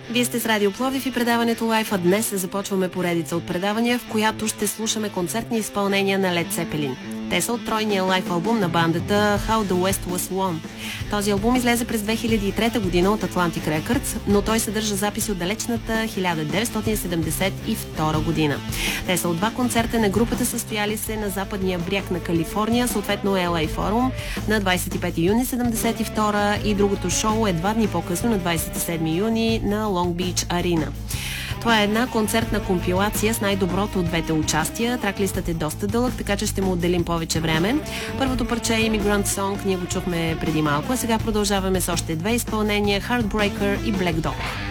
Вие сте с Радио Пловдив и предаването Лайф, а днес започваме поредица от предавания, в която ще слушаме концертни изпълнения на Led Zeppelin. Те са от тройния лайф албум на бандата How the West Was Won. Този албум излезе през 2003 година от Atlantic Records, но той съдържа записи от далечната 1972 година. Те са от два концерта на групата, състояли се на западния бряг на Калифорния, съответно LA Forum, на 25 юни 1972 и другото шоу е 2 дни по-късно, на 27 юни на Long Beach Arena. Това е една концертна компилация с най-доброто от двете участия. Траклистът е доста дълъг, така че ще му отделим повече време. Първото парче е Immigrant Song, ние го чухме преди малко, а сега продължаваме с още две изпълнения, Heartbreaker и Black Dog.